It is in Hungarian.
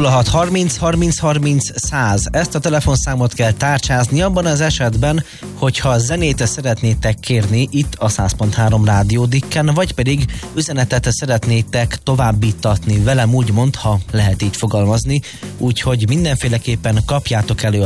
06 30 30 30 100. Ezt a telefonszámot kell tárcsázni abban az esetben, hogyha zenét szeretnétek kérni itt a 100.3 Rádió Dikken, vagy pedig üzenetet szeretnétek továbbítatni velem, úgymond, ha lehet így fogalmazni, úgyhogy mindenféleképpen kapjátok elő